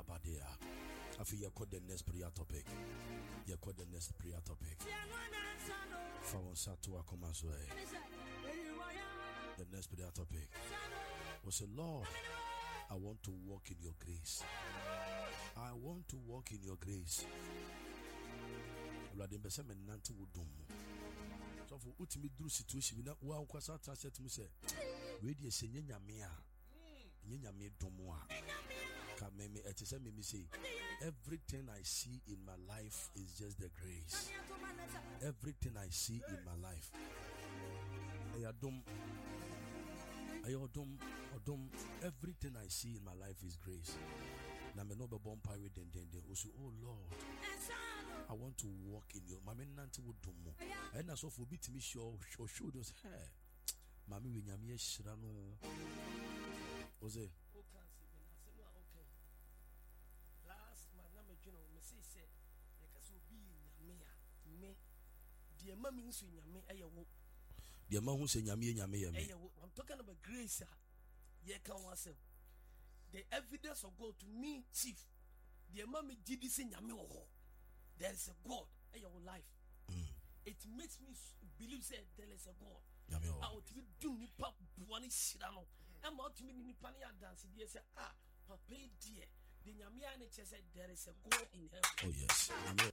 Shalabadea. I feel you call the next prayer topic. You call the next prayer topic. The next prayer topic was say, Lord, I want to walk in your grace. I want to walk in your grace. So for ultimate do situation, we now kwasa translate mu say, radio say nyame domo a. Ka me etese me say, everything I see in my life is just the grace. Everything I see in my life. Ayodum, everything I see in my life is grace. Na me no be born pirate then also, oh Lord, I want to walk in your mama nanti wodomo. And so for bit me show those hair. Mami we nyame hira no. Oze. Last man na me dwene me say ye ka so bi nyame a me de mami nso nyame eyewo. The man who say nyame me. I'm talking about grace. Ye can wase. The evidence of God to me, chief. The mommy did this in nyame wo. There is a God in your life. It makes me believe that there is a God. I would do nipa buani shirano. I'm out to me nipa ni dance. They say papa dear. The nyame said there is a God in heaven. Oh yes.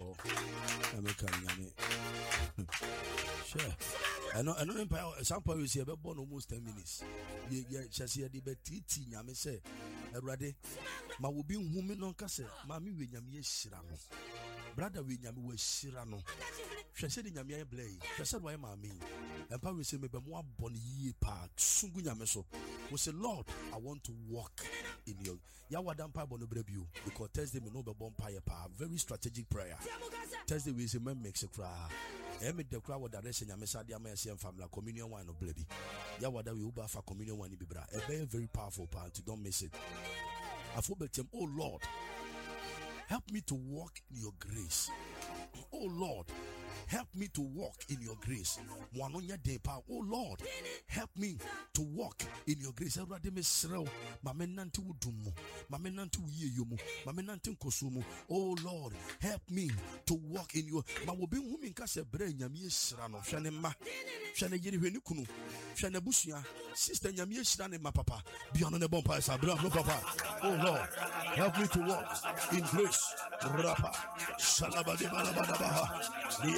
Sure. I know empire some people say be born almost 10 minutes. Yeah, just here the betiti nyame say Erade ma wo bi nhumi no nka say mami we nyame shira no. Brother we nyame we shira no. Hwe se de nyame ye blay. Hwe se do ye mami. Empa we say me be mo abon yie pa sungu nyame so. We say Lord, I want to walk in your Yawadam pa bono brebu because Thursday me no be bon pa very strategic prayer. Thursday we say me makes a cry. Emi de cry with the rest nyame sadia ma yesi family communion wine no blebi. Yawada we uba fa communion wine bi bra. A very powerful part, don't miss it. Afo betem, oh Lord, help me to walk in your grace. Oh Lord, help me to walk in your grace. Oh Lord, help me to walk in your grace. Oh Lord, help me to walk in your sister nyamie shirane ma papa beyond the bon papa papa. Oh Lord, help me to walk in grace. Rapa shalabade balabada